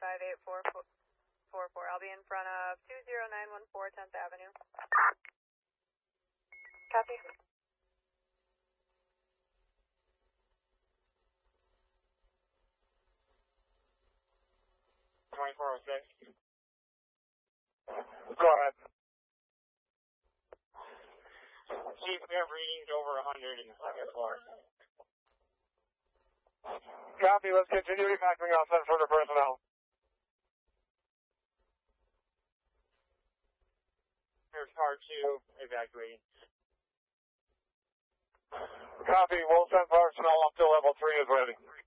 55844. I'll be in front of 20914 10th Avenue. Copy. 2406. Go ahead. Chief, we have readings over 100 in the second floor. Copy, let's continue evacuating. I'll send further personnel. Here's car 2 evacuating. Copy, we'll send personnel up to level 3 is ready.